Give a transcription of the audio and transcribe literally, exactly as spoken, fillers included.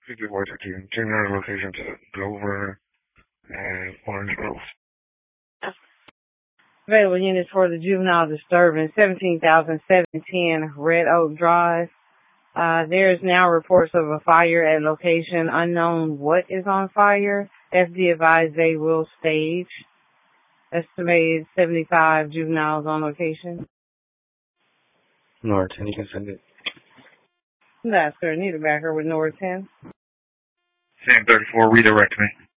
fifty West thirteen, general location to Glover and Orange Grove. Available units for the juvenile disturbance, seventeen thousand seven hundred ten Red Oak Drive. Uh, there is now reports of a fire at location. Unknown what is on fire. F D advised they will stage. Estimated seventy-five juveniles on location. North ten, you can send it. That's sir. Need a backer with North ten. Same thirty-four, redirect me.